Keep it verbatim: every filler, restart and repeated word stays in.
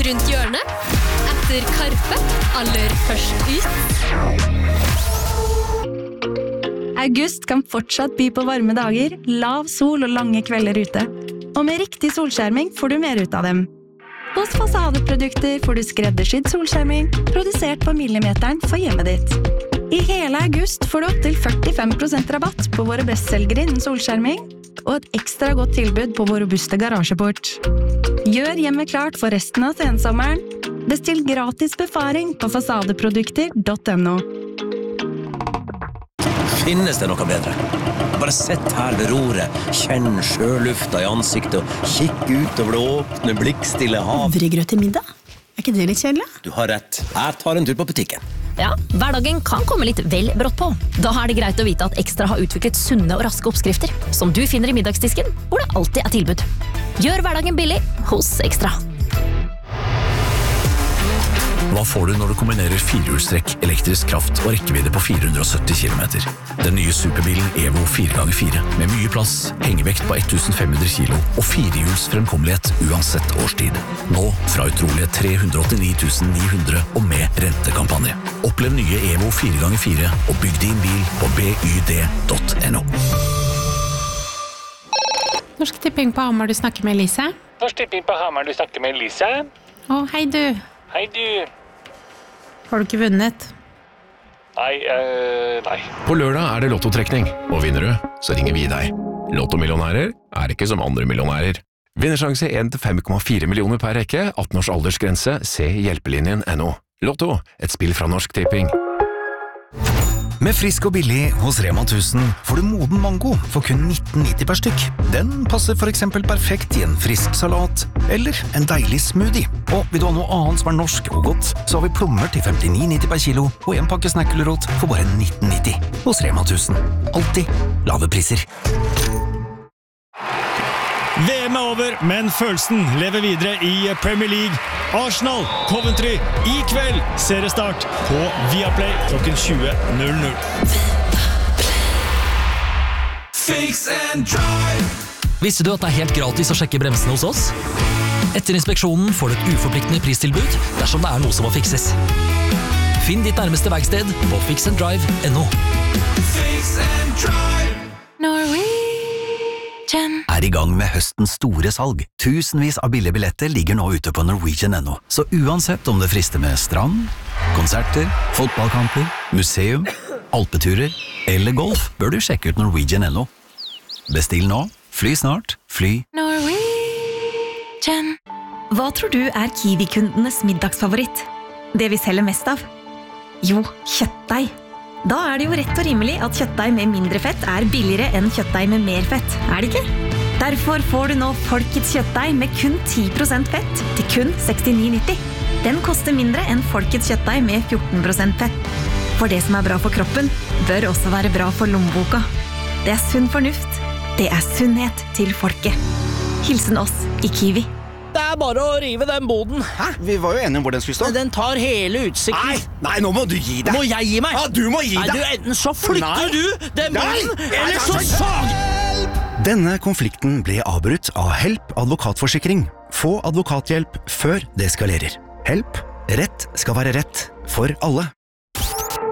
rundt hjørnet. Etter Karpe, aller først ut. August kan fortsatt by på varme dager, lav sol og lange kvelder ute. Og med riktig solskjerming får du mer ut av dem. Hos Fasadeprodukter får du skreddersydd solskjerming, produsert på millimeteren for hjemmet ditt. I hele august får du opp til førtifem prosent rabatt på våre bestselgere innen solskjerming, og et ekstra godt tilbud på vår robuste garasjeport. Gjør hjemmet klart for resten av sensommeren. Bestill gratis befaring på fasadeprodukter punktum no. Finnes det noe bedre? Bare sett her ved roret, kjenn sjølufta i ansiktet og kikk ut over det åpne, blikkstille hav. Havregrøt til middag? Er ikke det litt kjedelig? Du har rett. Jeg tar en tur på butikken. Ja, hverdagen kan komme litt vel brått på. Da er det greit å vite at Ekstra har utviklet sunne og raske oppskrifter, som du finner i middagsdisken, hvor det alltid er tilbud. Gjør hverdagen billig hos Ekstra. Hva får du når du kombinerer firehjulstrekk, elektrisk kraft og rekkevidde på fire hundre og sytti kilometer? Den nye superbilen Evo fire ganger fire, med mye plass, hengevekt på tusen fem hundre kilo og firehjuls fremkommelighet uansett årstid. Nå fra utrolige tre hundre og åttini tusen ni hundre og med rentekampanje. Opplev nye Evo fire ganger fire og bygg din bil på b y d punktum no. Norsk Tipping på Hamar, du snakker med Elise. Norsk Tipping på Hamar, du snakker med Elise. Å, hei du. Hei du. Har du ikke vunnet? Nei, øh, nei. På lørdag er det lottotrekning, og vinner du, så ringer vi deg. Lottomillionærer er ikke som andre millionærer. Vinnersjanse en til fem komma fire millioner per rekke, atten års aldersgrense, se hjelpelinjen punktum no. Lotto, et spill fra Norsk Tipping. Med frisk og billig hos Rema tusen får du moden mango for kun nitten nitti per stykk. Den passer for eksempel perfekt i en frisk salat eller en deilig smoothie. Og vil du ha noe annet som er norsk og godt, så har vi plommer til femtini nitti per kilo og en pakke snackulrot for bare nitten nitti hos Rema tusen. Alltid lave priser. V M er over, men følelsen lever videre i Premier League. Arsenal, Coventry, i kveld seriestart på Viaplay klokken tjue null null. Fix and drive. Visste du at det er helt gratis å sjekke bremsene hos oss? Etter inspeksjonen får du et uforpliktende pristilbud dersom det er noe som må fikses. Finn ditt nærmeste verksted på fix and drive punktum no. Fix and drive. Norwegian er i gang med høstens store salg. Tusenvis av billige billetter ligger nå ute på Norwegian punktum no. Så uansett om det frister med strand, konserter, fotballkamper, museum, alpeturer eller golf, bør du sjekke ut Norwegian punktum no. Bestill nå, fly snart, fly Norwegian. Hva tror du er Kiwi-kundenes middagsfavoritt? Det vi selger mest av? Jo, kjøttdeig. Da er det jo rett og rimelig at kjøttdeig med mindre fett er billigere enn kjøttdeig med mer fett, er det ikke? Derfor får du nå Folkets kjøttdeig med kun ti prosent fett til kun sekstini nitti. Den koster mindre enn Folkets kjøttdeig med fjorten prosent fett. For det som er bra for kroppen, bør også være bra for lommeboka. Det er sunn fornuft. Det er sunnhet til folket. Hilsen oss i Kiwi. Det er bare å rive den boden. Hæ? Vi var jo enige om hvor den skulle stå. Den tar hele utsikten. Nei, nei, nå må du gi deg. Må jeg gi meg? Ja, du må gi deg. Nei, du, enten så flytter nei. du den boden, nei. eller så sag! Denne konflikten ble avbrutt av Help advokatforsikring. Få advokathjelp før det skalerer. Help. Rett skal være rett for alle.